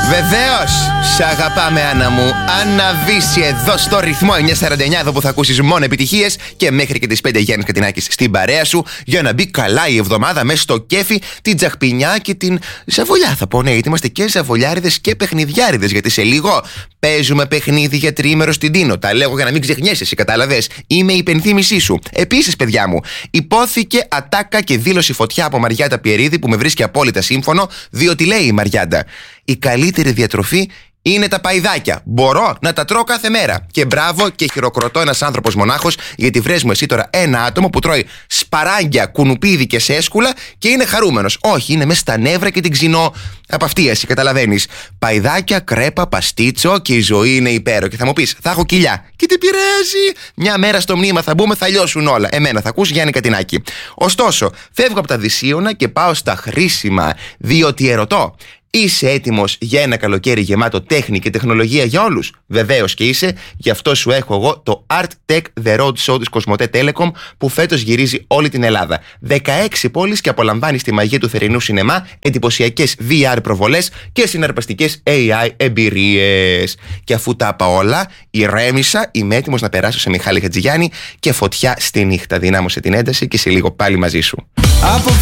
Βεβαίως, σ' αγαπάμε Άννα μου. Αναβήσει εδώ στο ρυθμό 949, εδώ που θα ακούσεις μόνο επιτυχίες, και μέχρι και τις 5 Γιάννης Κατινάκης στην παρέα σου, για να μπει καλά η εβδομάδα μέσα στο κέφι, την τζαχπινιά και την ζαβολιά. Θα πω, ναι, γιατί είμαστε και ζαβολιάριδες και παιχνιδιάριδες, γιατί σε λίγο παίζουμε παιχνίδι για τριήμερο στην Τίνο. Τα λέγω για να μην ξεχνιέσαι, εσύ κατάλαβες. Είμαι η υπενθύμησή σου. Επίσης, παιδιά μου, υπόθηκε ατάκα και δήλωση φωτιά από Μαριάντα Πιερίδη, που με βρίσκει απόλυτα σύμφωνο, διότι λέει η Μαριάντα: η καλύτερη διατροφή είναι τα παϊδάκια. Μπορώ να τα τρώω κάθε μέρα. Και μπράβο, και χειροκροτώ ένας άνθρωπος μονάχος, γιατί βρες μου εσύ τώρα ένα άτομο που τρώει σπαράγγια, κουνουπίδι και σέσκουλα και είναι χαρούμενος. Όχι, είναι μέσα στα νεύρα και την ξυνώ απαυτίαση, καταλαβαίνεις. Παϊδάκια, κρέπα, παστίτσο και η ζωή είναι υπέροχη. Και θα μου πεις, θα έχω κοιλιά. Και τι πειράζει. Μια μέρα στο μνήμα θα μπούμε, θα λιώσουν όλα. Εμένα θα ακούς Γιάννη Κατινάκη. Ωστόσο, φεύγω από τα δυσίωνα και πάω στα χρήσιμα, διότι ερωτώ. Είσαι έτοιμος για ένα καλοκαίρι γεμάτο τέχνη και τεχνολογία για όλους? Βεβαίως και είσαι. Γι' αυτό σου έχω εγώ το Art Tech The Road Show της Κοσμοτέ Telecom, που φέτος γυρίζει όλη την Ελλάδα. 16 πόλεις και απολαμβάνεις τη μαγεία του θερινού σινεμά, εντυπωσιακές VR προβολές και συναρπαστικές AI εμπειρίες. Και αφού τα είπα όλα, ηρέμησα, είμαι έτοιμος να περάσω σε Μιχάλη Χατζηγιάννη και φωτιά στη νύχτα. Δυνάμωσε την ένταση και σε λίγο πάλι μαζί σου.